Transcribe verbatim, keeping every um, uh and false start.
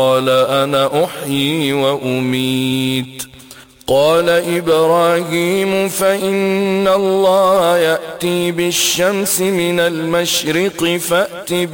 قال أنا أحيي وأميت. قال إبراهيم فإن الله يأتي بالشمس من المشرق فأت